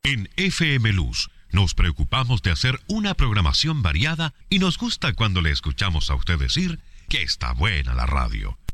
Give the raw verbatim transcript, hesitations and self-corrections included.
En F M Luz nos preocupamos de hacer una programación variada y nos gusta cuando le escuchamos a usted decir que está buena la radio.